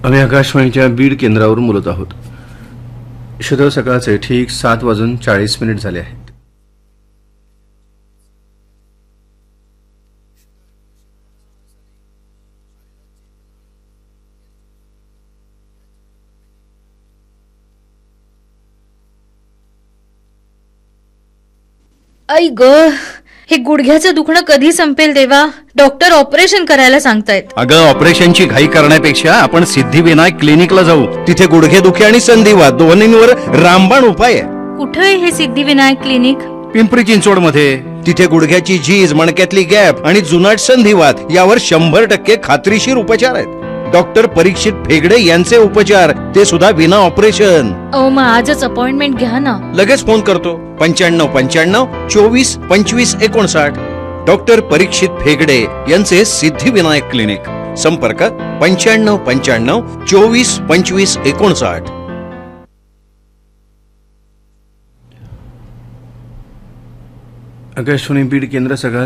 आम्ही आकाशवाणीच्या बीड केंद्रावरून बोलत आहोत. शुद्ध सकाळचे ठीक 7:40 झाले आहेत. आई ग, हे गुडघ्याचं दुखणं कधी संपेल देवा? डॉक्टर ऑपरेशन करायला सांगतायत. अगं, ऑपरेशनची घाई करण्यापेक्षा आपण सिद्धिविनायक क्लिनिकला जाऊ. तिथे गुडघेदुखी आणि संधिवात दोन्हींवर रामबाण उपाय आहे. कुठे आहे हे सिद्धिविनायक क्लिनिक? पिंपरी चिंचवड मध्ये. तिथे गुडघ्याची झीज, मणक्यातली गॅप आणि जुनाट संधिवात यावर 100% खात्रीशीर उपचार आहेत. डॉक्टर परीक्षित फेगडे यांचे उपचार, ते सुद्धा विना ऑपरेशन. मग आजच अपॉइंटमेंट घ्या ना. लगेच फोन करतो. 9595 24 25 59. डॉक्टर परीक्षित फेगडे यांचे सिद्धिविनायक क्लिनिक. संपर्क 9595 24 25 59. आकाशवाणी बीड केंद्र सकाळ